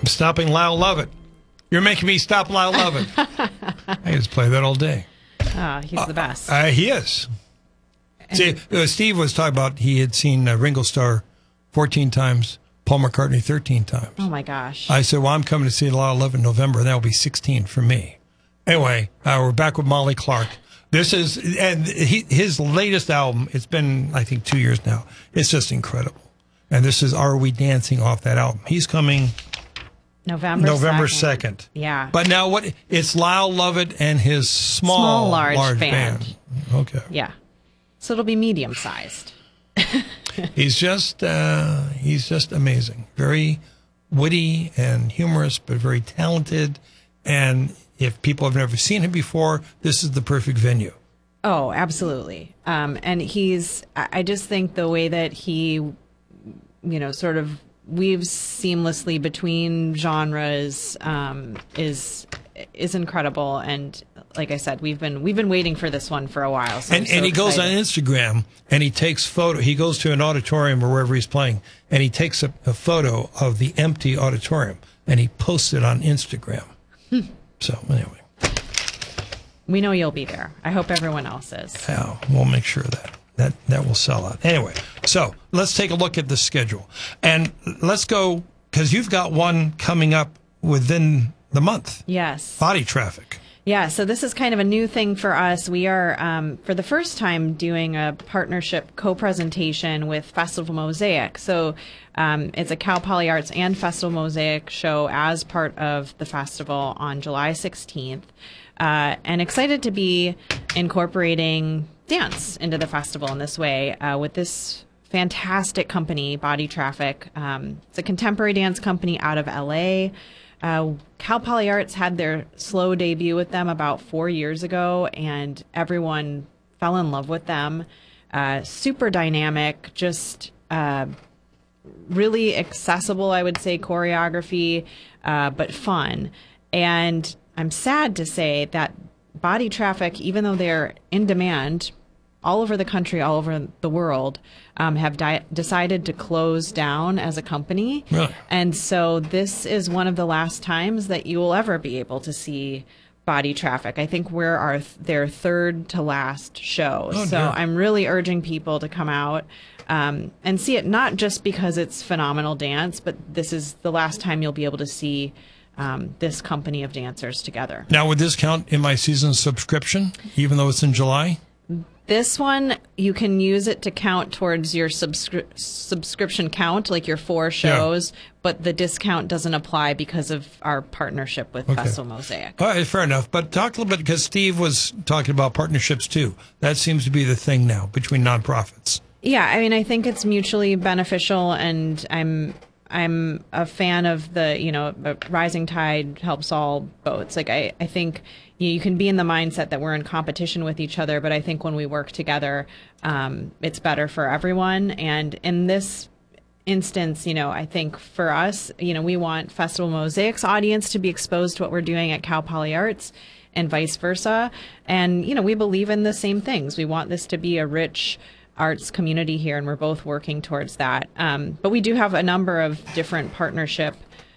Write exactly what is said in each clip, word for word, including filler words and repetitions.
I'm stopping Lyle Lovett. You're making me stop Lyle Lovett. I just play that all day. Ah, he's the best. Uh, uh, he is. See, uh, Steve was talking about he had seen uh, Ringo Starr fourteen times, Paul McCartney thirteen times. Oh, my gosh. I said, well, I'm coming to see Lyle Lovett in November, and that will be sixteen for me. Anyway, uh, we're back with Molly Clark. This is, and he, his latest album, it's been, I think, two years now. It's just incredible. And this is Are We Dancing off that album. He's coming November November second. second. Yeah. But now what? It's Lyle Lovett and his small, Small, large large band. band. Okay. Yeah. So it'll be medium-sized. He's just, uh, he's just amazing. Very witty and humorous, but very talented. And if people have never seen him before, this is the perfect venue. Oh, absolutely. Um, and he's, I I just think the way that he, you know, sort of weaves seamlessly between genres um, is is incredible. And like I said, we've been we've been waiting for this one for a while. So and I'm so and he goes on excited. Instagram and he takes photo. He goes to an auditorium or wherever he's playing, and he takes a, a photo of the empty auditorium and he posts it on Instagram. So anyway, We know you'll be there. I hope everyone else is. yeah, we'll make sure that that that will sell out. Anyway, so let's take a look at the schedule and let's go because you've got one coming up within the month. Yes. Body Traffic. Yeah, so this is kind of a new thing for us. We are, um, for the first time, doing a partnership co-presentation with Festival Mosaic. So um, it's a Cal Poly Arts and Festival Mosaic show as part of the festival on July sixteenth. Uh, and excited to be incorporating dance into the festival in this way uh, with this fantastic company, Body Traffic. Um, it's a contemporary dance company out of L A. Uh, Cal Poly Arts had their slow debut with them about four years ago, and everyone fell in love with them. Uh, super dynamic, just uh, really accessible, I would say, choreography, uh, but fun. And I'm sad to say that Body Traffic, even though they're in demand all over the country, all over the world, um, have di- decided to close down as a company. Really? And so this is one of the last times that you will ever be able to see Body Traffic. I think we're our th- their third to last show. Oh, so dear. I'm really urging people to come out um, and see it, not just because it's phenomenal dance, but this is the last time you'll be able to see um, this company of dancers together. Now, would this count in my season subscription, even though it's in July? This one, you can use it to count towards your subscri- subscription count, like your four shows, yeah. But the discount doesn't apply because of our partnership with Okay. Festival Mosaic. All right, fair enough. But talk a little bit, because Steve was talking about partnerships too. That seems to be the thing now between nonprofits. Yeah, I mean, I think it's mutually beneficial, and I'm I'm a fan of the, you know, rising tide helps all boats. Like, I, I think you, you can be in the mindset that we're in competition with each other, but I think when we work together, um, it's better for everyone. And in this instance, you know, I think for us, you know, we want Festival Mosaic's audience to be exposed to what we're doing at Cal Poly Arts and vice versa. And, you know, we believe in the same things. We want this to be a rich arts community here, and we're both working towards that. Um, but we do have a number of different partnership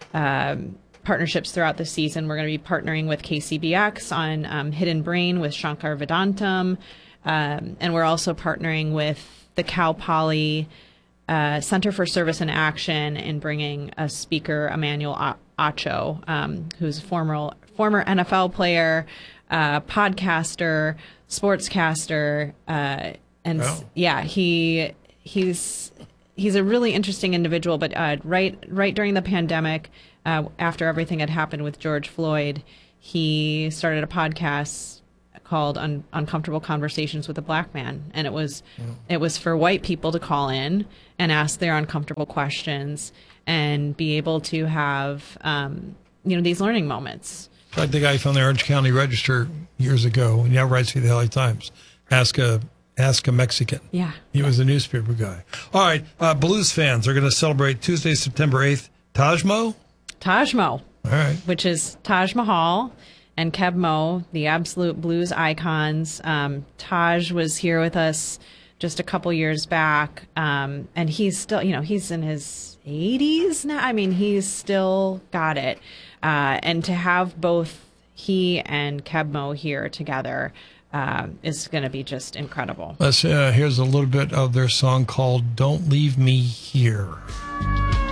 um, partnerships throughout the season. We're going to be partnering with K C B X on um, Hidden Brain with Shankar Vedantam, um, and we're also partnering with the Cal Poly uh, Center for Service and Action in bringing a speaker, Emmanuel Acho, um, who's a former former N F L player, uh, podcaster, sportscaster. Uh, And Oh. yeah, he he's he's a really interesting individual. But uh, right right during the pandemic, uh, after everything had happened with George Floyd, he started a podcast called Un- Uncomfortable Conversations with a Black Man, and it was Yeah. it was for white people to call in and ask their uncomfortable questions and be able to have um, you know, these learning moments. Like the guy from the Orange County Register years ago, and now writes for the L A Times. Ask a Ask a Mexican. Yeah. He was a newspaper guy. All right. Uh, blues fans are going to celebrate Tuesday, September eighth. Tajmo? Tajmo. All right. Which is Taj Mahal and Keb Mo, the absolute blues icons. Um, Taj was here with us just a couple years back. Um, and he's still, you know, he's in his eighties now. I mean, he's still got it. Uh, and to have both he and Kebmo here together uh, is going to be just incredible. Let's, uh, here's a little bit of their song called Don't Leave Me Here.